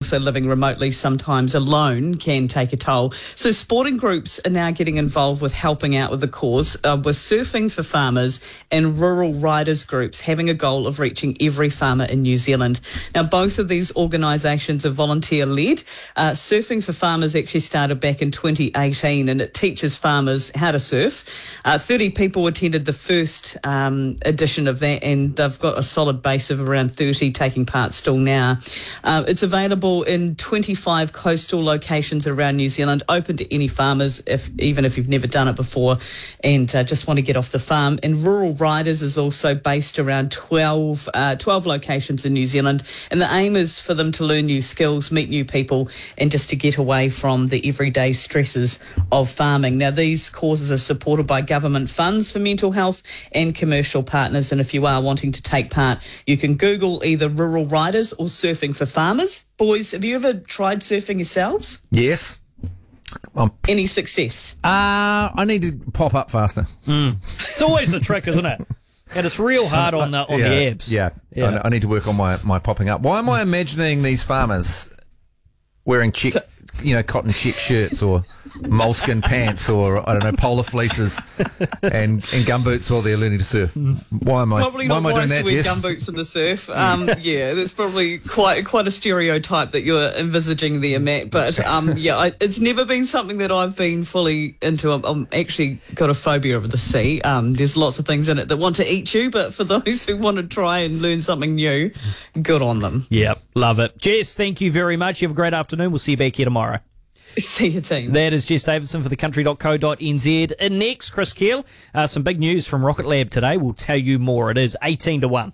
also living remotely, sometimes alone, can take a toll. So sporting groups are now getting involved with helping out with the cause, with Surfing for Farmers and rural riders groups having a goal of reaching every farmer in New Zealand. Now, both of these organisations are volunteer-led. Surfing for Farmers actually started back in 2018, and it teaches farmers how to surf. 30 people attended the first edition of that, and they've got a solid base of around 30 taking part still now. It's available in 25 coastal locations around New Zealand, open to any farmers, even if you've never done it before and just want to get off the farm. And Rural Riders is also based around 12 locations in New Zealand, and the aim is for them to learn new skills, meet new people, and just to get away from the everyday stresses of farming. Now, these causes are supported by government funds for mental health and commercial partners, and if you are wanting to take part, you can Google either Rural Riders or Surfing for Farmers. Boys, have you ever tried surfing yourselves? Yes. Any success? I need to pop up faster. It's always the trick, isn't it? And it's real hard on the abs. Yeah. I need to work on my popping up. Why am I imagining these farmers wearing cotton check shirts or moleskin pants or, I don't know, polar fleeces and gumboots while they're learning to surf? Why am I doing that, Jess? Gumboots in the surf. That's probably quite a stereotype that you're envisaging there, Matt. But it's never been something that I've been fully into. I'm actually got a phobia of the sea. There's lots of things in it that want to eat you, but for those who want to try and learn something new, good on them. Yep, love it. Jess, thank you very much. You have a great afternoon. We'll see you back here tomorrow. See you, team. That is Jess Davidson for thecountry.co.nz. And next, Chris Keel, some big news from Rocket Lab today. We'll tell you more. It is 18-1.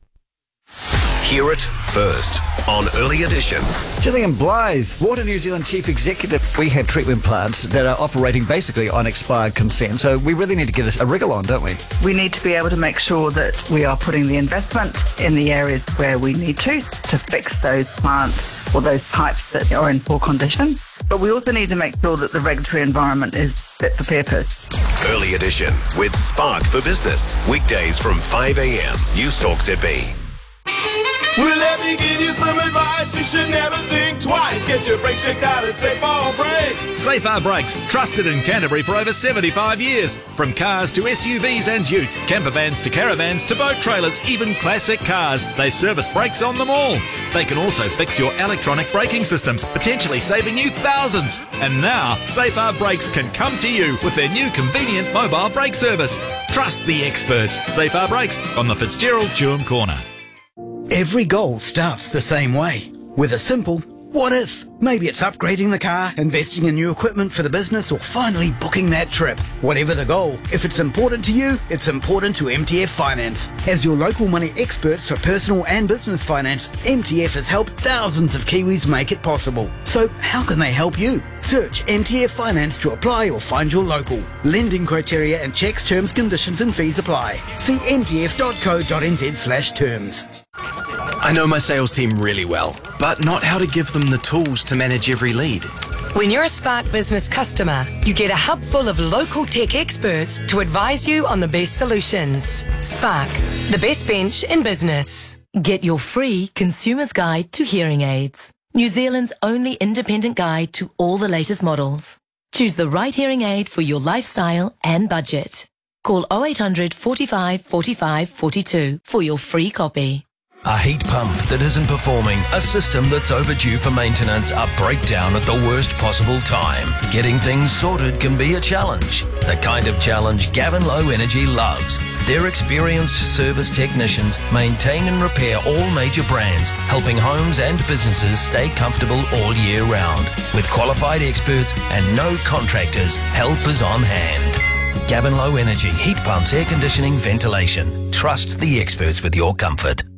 Hear it first on Early Edition. Gillian Blythe, Water New Zealand Chief Executive. We have treatment plants that are operating basically on expired consent, so we really need to get a wriggle on, don't we? We need to be able to make sure that we are putting the investment in the areas where we need to fix those plants or those pipes that are in poor condition. But we also need to make sure that the regulatory environment is fit for purpose. Early Edition with Spark for Business. Weekdays from 5 a.m. News Talk ZB. Well, let me give you some advice. You should never think twice. Get your brakes checked out at Safar Brakes. Safar Brakes, trusted in Canterbury for over 75 years. From cars to SUVs and utes, camper vans to caravans to boat trailers, even classic cars, they service brakes on them all. They can also fix your electronic braking systems, potentially saving you thousands. And now, Safar Brakes can come to you with their new convenient mobile brake service. Trust the experts. Safar Brakes on the Fitzgerald Tuam Corner. Every goal starts the same way, with a simple what if. Maybe it's upgrading the car, investing in new equipment for the business, or finally booking that trip. Whatever the goal, if it's important to you, it's important to MTF Finance. As your local money experts for personal and business finance, MTF has helped thousands of Kiwis make it possible. So how can they help you? Search MTF Finance to apply or find your local. Lending criteria and checks, terms, conditions and fees apply. See mtf.co.nz/terms. I know my sales team really well, but not how to give them the tools to manage every lead. When you're a Spark Business customer, you get a hub full of local tech experts to advise you on the best solutions. Spark, the best bench in business. Get your free Consumer's Guide to Hearing Aids. New Zealand's only independent guide to all the latest models. Choose the right hearing aid for your lifestyle and budget. Call 0800 45 45 42 for your free copy. A heat pump that isn't performing, a system that's overdue for maintenance, a breakdown at the worst possible time. Getting things sorted can be a challenge. The kind of challenge Gavin Low Energy loves. Their experienced service technicians maintain and repair all major brands, helping homes and businesses stay comfortable all year round. With qualified experts and no contractors, help is on hand. Gavin Low Energy, heat pumps, air conditioning, ventilation. Trust the experts with your comfort.